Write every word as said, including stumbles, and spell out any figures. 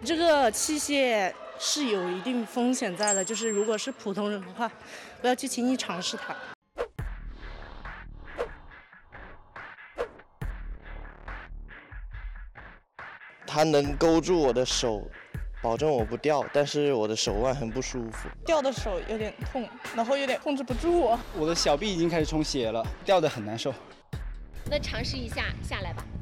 这个器械是有一定风险在的，就是如果是普通人的话，不要去轻易尝试它。 它能勾住我的手，保证我不掉，但是我的手腕很不舒服。 掉的手有点痛，然后有点控制不住我。 我的小臂已经开始充血了，掉得很难受。 那尝试一下下来吧。